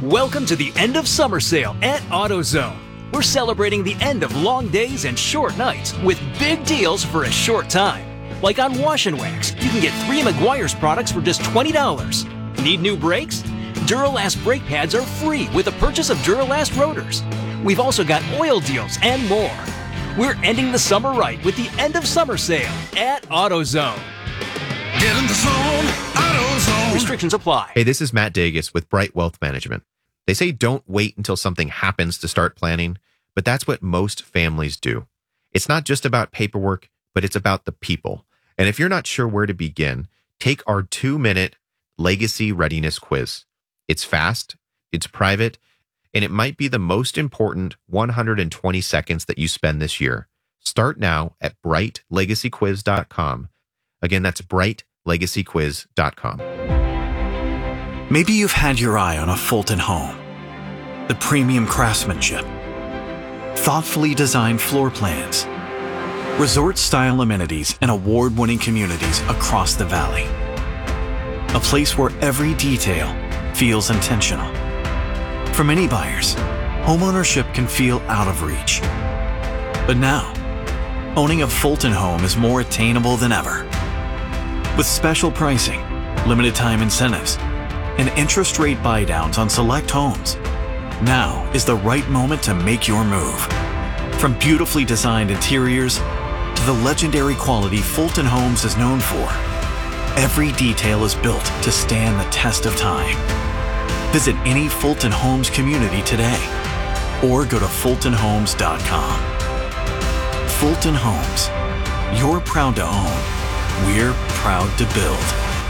Welcome to the end of summer sale at AutoZone. We're celebrating the end of long days and short nights with big deals for a short time. Like on Wash and Wax, you can get 3 Meguiar's products for just $20. Need new brakes? Duralast brake pads are free with the purchase of Duralast rotors. We've also got oil deals and more. We're ending the summer right with the end of summer sale at AutoZone. Get in the zone, AutoZone. Restrictions apply. Hey, this is Matt Dagus with Bright Wealth Management. They say don't wait until something happens to start planning, but that's what most families do. It's not just about paperwork, but it's about the people. And if you're not sure where to begin, take our 2-minute Legacy Readiness Quiz. It's fast, it's private, and it might be the most important 120 seconds that you spend this year. Start now at brightlegacyquiz.com. Again, that's brightlegacyquiz.com. Maybe you've had your eye on a Fulton home. The premium craftsmanship, thoughtfully designed floor plans, resort-style amenities, and award-winning communities across the valley. A place where every detail feels intentional. For many buyers, homeownership can feel out of reach. But now, owning a Fulton home is more attainable than ever. With special pricing, limited time incentives, and interest rate buydowns on select homes, now is the right moment to make your move. From beautifully designed interiors to the legendary quality Fulton Homes is known for, every detail is built to stand the test of time. Visit any Fulton Homes community today or go to fultonhomes.com. Fulton Homes. You're proud to own. We're proud to build.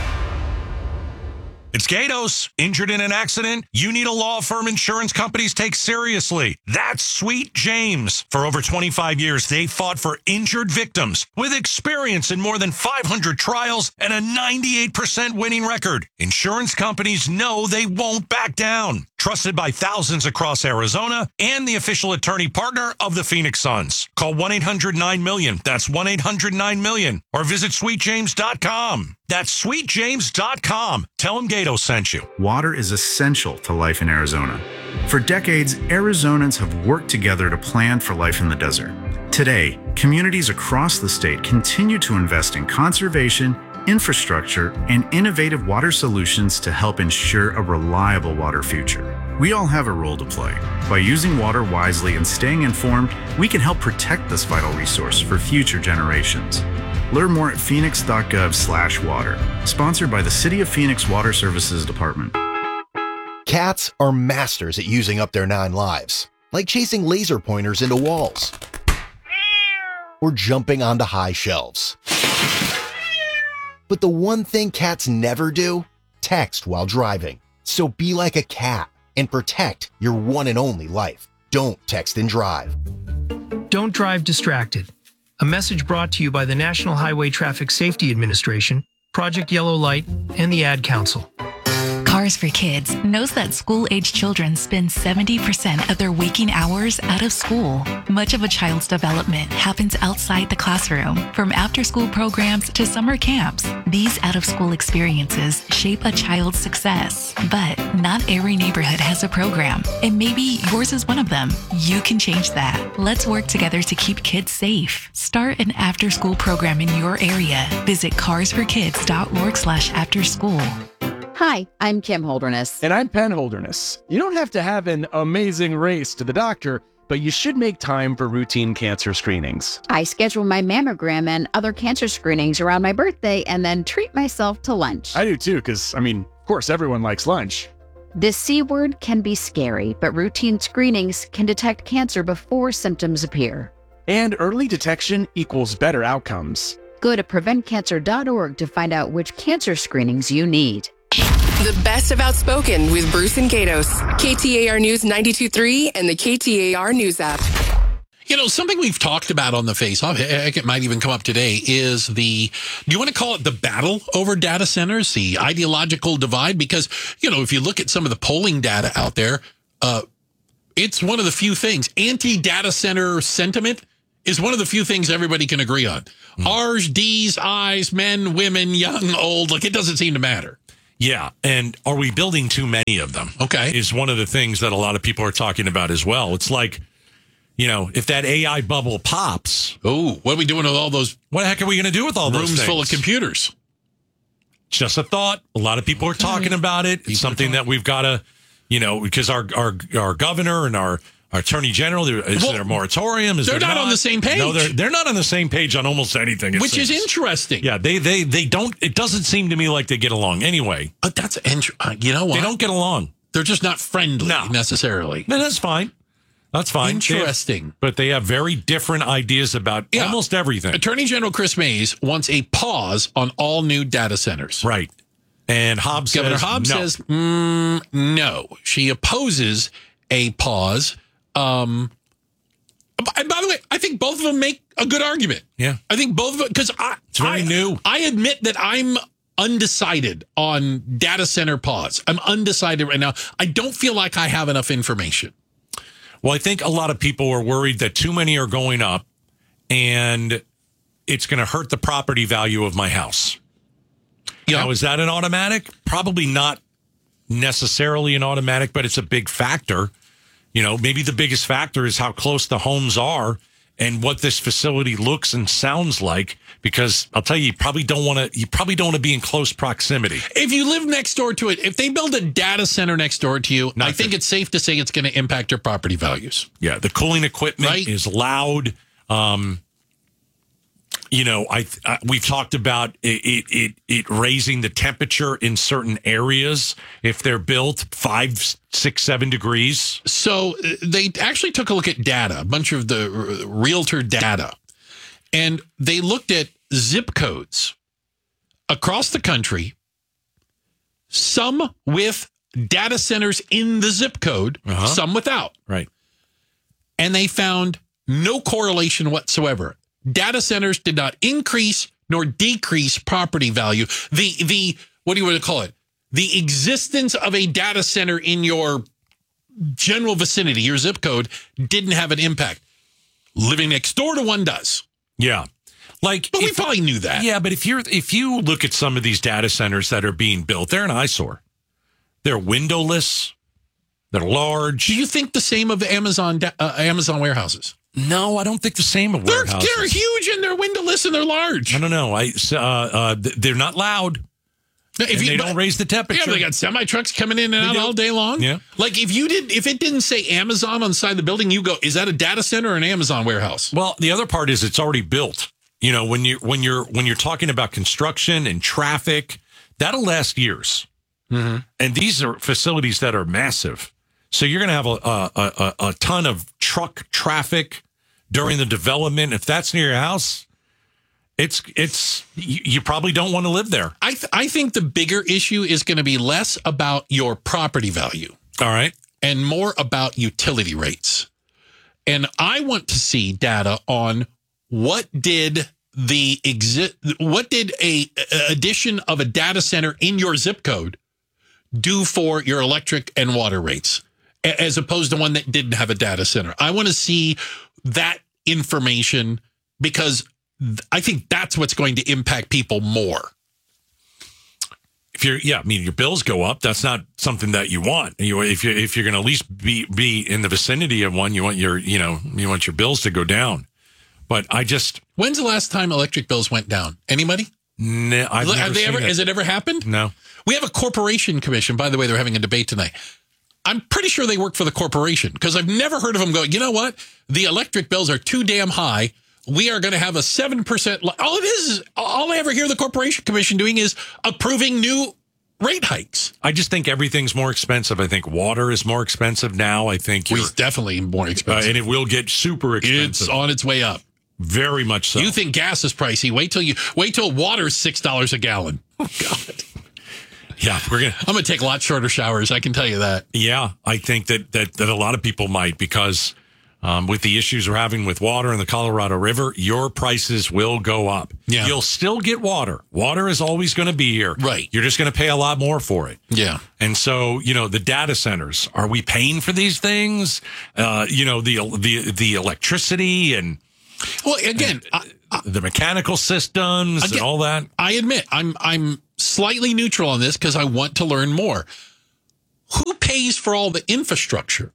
It's Gatos. Injured in an accident? You need a law firm insurance companies take seriously. That's Sweet James. For over 25 years, they fought for injured victims with experience in more than 500 trials and a 98% winning record. Insurance companies know they won't back down. Trusted by thousands across Arizona and the official attorney partner of the Phoenix Suns. Call 1-800-9-MILLION. That's 1-800-9-MILLION. Or visit sweetjames.com. That's sweetjames.com. Tell them Gato sent you. Water is essential to life in Arizona. For decades, Arizonans have worked together to plan for life in the desert. Today, communities across the state continue to invest in conservation, infrastructure, and innovative water solutions to help ensure a reliable water future. We all have a role to play. By using water wisely and staying informed, we can help protect this vital resource for future generations. Learn more at phoenix.gov/water. Sponsored by the City of Phoenix Water Services Department. Cats are masters at using up their 9 lives, like chasing laser pointers into walls or jumping onto high shelves. But the one thing cats never do? Text while driving. So be like a cat and protect your one and only life. Don't text and drive. Don't drive distracted. A message brought to you by the National Highway Traffic Safety Administration, Project Yellow Light, and the Ad Council. Cars for Kids knows that school-age children spend 70% of their waking hours out of school. Much of a child's development happens outside the classroom, from after-school programs to summer camps. These out-of-school experiences shape a child's success. But not every neighborhood has a program, and maybe yours is one of them. You can change that. Let's work together to keep kids safe. Start an after-school program in your area. Visit carsforkids.org/afterschool. Hi, I'm Kim Holderness. And I'm Penn Holderness. You don't have to have an amazing race to the doctor, but you should make time for routine cancer screenings. I schedule my mammogram and other cancer screenings around my birthday and then treat myself to lunch. I do too, because, of course, everyone likes lunch. This C word can be scary, but routine screenings can detect cancer before symptoms appear. And early detection equals better outcomes. Go to preventcancer.org to find out which cancer screenings you need. The best of Outspoken with Bruce and Gatos. KTAR News 92.3 and the KTAR News app. You know, something we've talked about on the Face-Off, heck, it might even come up today, is do you want to call it the battle over data centers, the ideological divide? Because, if you look at some of the polling data out there, it's one of the few things. Anti-data center sentiment is one of the few things everybody can agree on. R's, D's, I's, men, women, young, old, it doesn't seem to matter. Yeah, and are we building too many of them? Okay. Is one of the things that a lot of people are talking about as well. It's like, if that AI bubble pops. Oh, what are we doing with all those? What the heck are we going to do with all those rooms things? full of computers? Just a thought. A lot of people are talking about it. It's something that we've got to, because our governor and our attorney general, is there a moratorium? They're not on the same page. No, they're not on the same page on almost anything. Which is interesting. Yeah, they don't. It doesn't seem to me like they get along anyway. That's you know what? They don't get along. They're just not friendly necessarily. No, that's fine. That's fine. Interesting. But they have very different ideas about almost everything. Attorney General Chris Mays wants a pause on all new data centers. Right. And Governor Hobbs says no. She opposes a pause. And by the way, I think both of them make a good argument. Yeah. I think both of them, because it's very new. I admit that I'm undecided on data center pause. I'm undecided right now. I don't feel like I have enough information. Well, I think a lot of people are worried that too many are going up and it's going to hurt the property value of my house. Yeah. Now, is that an automatic? Probably not necessarily an automatic, but it's a big factor. Maybe the biggest factor is how close the homes are and what this facility looks and sounds like, because I'll tell you, you probably don't want to be in close proximity. If you live next door to it, if they build a data center next door to you, I think it's safe to say it's going to impact your property values. Yeah, the cooling equipment is loud. We've talked about it raising the temperature in certain areas if they're built 5, 6, 7 degrees. So they actually took a look at data, a bunch of the realtor data, and they looked at zip codes across the country, some with data centers in the zip code, some without. Right. And they found no correlation whatsoever. Data centers did not increase nor decrease property value. The what do you want to call it? The existence of a data center in your general vicinity, your zip code, didn't have an impact. Living next door to one does. Yeah. But we probably knew that. Yeah, but if you look at some of these data centers that are being built, they're an eyesore. They're windowless. They're large. Do you think the same of Amazon warehouses? No, I don't think the same of warehouses. They're huge and they're windowless and they're large. I don't know. They're not loud. They don't raise the temperature. Yeah, they got semi trucks coming in and out all day long. Yeah. Like if it didn't say Amazon on the side of the building, you go, is that a data center or an Amazon warehouse? Well, the other part is it's already built. When you're talking about construction and traffic, that'll last years. Mm-hmm. And these are facilities that are massive. So you're going to have a ton of truck traffic during the development. If that's near your house, you probably don't want to live there. I think the bigger issue is going to be less about your property value. All right. And more about utility rates. And I want to see data on what did a addition of a data center in your zip code do for your electric and water rates, as opposed to one that didn't have a data center. I want to see that information because I think that's what's going to impact people more. Your bills go up. That's not something that you want. If you're going to at least be in the vicinity of one, you want your bills to go down. But when's the last time electric bills went down? Anybody? No, Has it ever happened? No. We have a corporation commission. By the way, they're having a debate tonight. I'm pretty sure they work for the corporation because I've never heard of them going, you know what? The electric bills are too damn high. We are going to have a 7%. All I ever hear the corporation commission doing is approving new rate hikes. I just think everything's more expensive. I think water is more expensive now. I think it's definitely more expensive. And it will get super expensive. It's on its way up. Very much so. You think gas is pricey. Wait till water's $6 a gallon. Oh, God. Yeah, I'm going to take a lot shorter showers. I can tell you that. Yeah, I think that a lot of people might because with the issues we're having with water in the Colorado River, your prices will go up. Yeah. You'll still get water. Water is always going to be here. Right. You're just going to pay a lot more for it. Yeah. And so, the data centers, are we paying for these things? The electricity and Well, again, the mechanical systems and all that. I admit, I'm slightly neutral on this because I want to learn more. Who pays for all the infrastructure?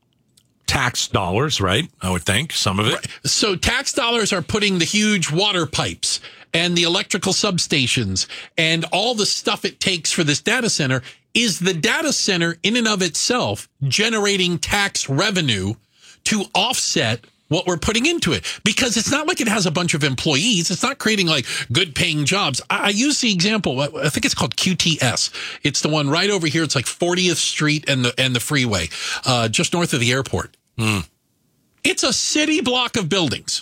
Tax dollars, right? I would think some of it. Right. So tax dollars are putting the huge water pipes and the electrical substations and all the stuff it takes for this data center. Is the data center in and of itself generating tax revenue to offset what we're putting into it? Because it's not like it has a bunch of employees. It's not creating like good paying jobs. I use the example. I think it's called QTS. It's the one right over here. It's like 40th Street and the freeway, just north of the airport. It's a city block of buildings.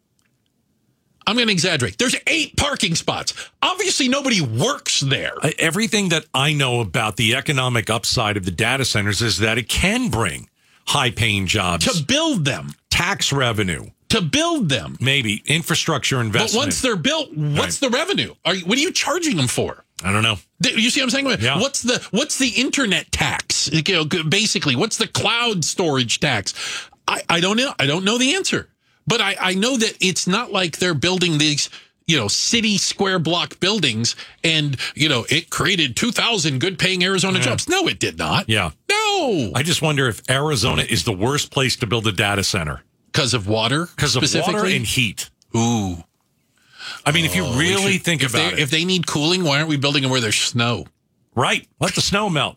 I'm going to exaggerate. There's 8 parking spots. Obviously, nobody works there. Everything that I know about the economic upside of the data centers is that it can bring high-paying jobs. To build them. Tax revenue. To build them. Maybe. Infrastructure investment. But once they're built, what's the revenue? What are you charging them for? I don't know. You see what I'm saying? Yeah. What's the internet tax? Basically, what's the cloud storage tax? I don't know. I don't know the answer. But I know that it's not like they're building these, city square block buildings and, it created 2,000 good paying Arizona jobs. No, it did not. Yeah. No. I just wonder if Arizona is the worst place to build a data center. Because of water? Because of water and heat. Ooh. I mean, if you really think about it. If they need cooling, why aren't we building them where there's snow? Right. Let the snow melt.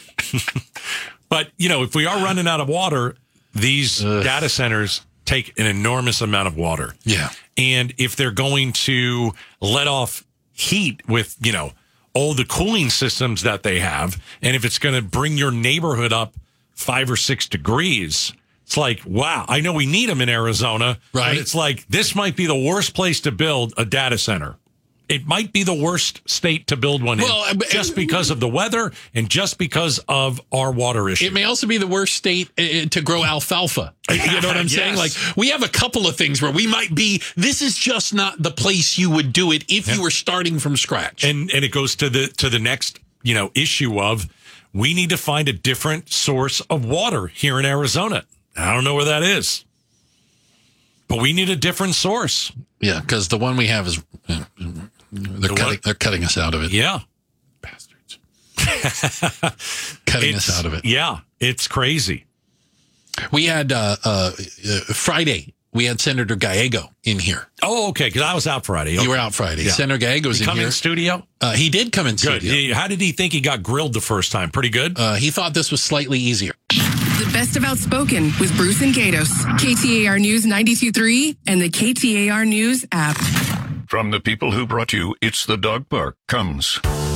But, if we are running out of water, these data centers take an enormous amount of water. Yeah. And if they're going to let off heat with, all the cooling systems that they have, and if it's going to bring your neighborhood up 5 or 6 degrees, it's like, wow, I know we need them in Arizona, right? But it's like, this might be the worst place to build a data center. It might be the worst state to build one in, just because of the weather and just because of our water issue. It may also be the worst state to grow alfalfa. You know what I'm saying? Like, we have a couple of things where we might be, this is just not the place you would do it if you were starting from scratch. And it goes to the next, issue of, we need to find a different source of water here in Arizona. I don't know where that is, but we need a different source. Yeah, because the one we have is... They're cutting us out of it. Yeah. Bastards. Cutting us out of it. Yeah, it's crazy. We had Friday, we had Senator Gallego in here. Oh, okay, because I was out Friday. Okay. You were out Friday. Yeah. Senator Gallego was in here. Come in studio? He did come in studio. How did he think he got grilled the first time? Pretty good? He thought this was slightly easier. The best of Outspoken with Bruce and Gatos. KTAR News 92.3 and the KTAR News app. From the people who brought you It's the Dog Park comes